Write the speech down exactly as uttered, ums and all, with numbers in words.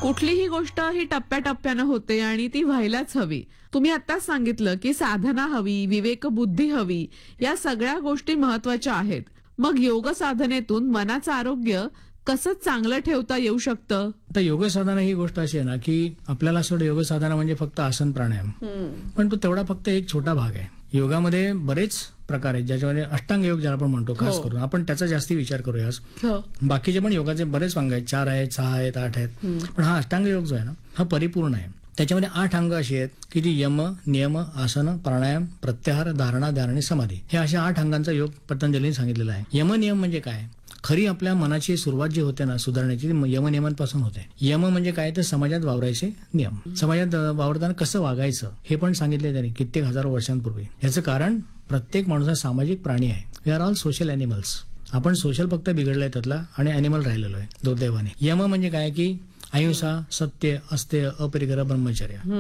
कुठलीही गोष्ट ही टप्प्याटप्प्यानं होते आणि ती व्हायलाच हवी. तुम्ही आत्ताच सांगितलं की साधना हवी, विवेकबुद्धी हवी, या सगळ्या गोष्टी महत्वाच्या आहेत. मग योग साधनेतून मनाचं आरोग्य कसं चांगलं ठेवता येऊ शकतं? आता योग साधना ही गोष्ट अशी आहे ना की आपल्याला असं वाटतं योग साधना म्हणजे फक्त आसन प्राणायाम, पण तो तेवढा फक्त एक छोटा भाग आहे. योगामध्ये बरेच प्रकार आहेत ज्याच्यामध्ये अष्टांग योग ज्याला आपण म्हणतो खास हो. करून, आपण त्याचा जास्ती विचार करूया. हो. बाकीचे पण योगाचे बरेच अंग आहेत, चार आहेत, सहा आहेत, आठ आहेत, पण हा अष्टांग योग जो आहे ना हा परिपूर्ण आहे. त्याच्यामध्ये आठ अंग अशी आहेत की जी यम, नियम, आसन, प्राणायाम, प्रत्याहार, धारणा, ध्यान आणि समाधी, हे अशा आठ अंगांचा योग पतंजलीने सांगितलेला आहे. यम नियम म्हणजे काय? खरी आपल्या मनाची सुरुवात जी होते ना सुधारण्याची, यमनियमांपासून होते. यम म्हणजे काय? तर समाजात वावरायचे नियम. समाजात वावरताना कसं वागायचं हे पण सांगितले त्यांनी कित्येक हजारो वर्षांपूर्वी. याचं कारण प्रत्येक माणूस हा सामाजिक प्राणी आहे. We R all social animals. आपण सोशल फक्त बिघडलाय त्यातला आणि अॅनिमल राहिलेलो आहे दुर्दैवाने. यम म्हणजे काय की अहिंसा, सत्य, अस्तेय, अपरिग्रह, ब्रह्मचर्य.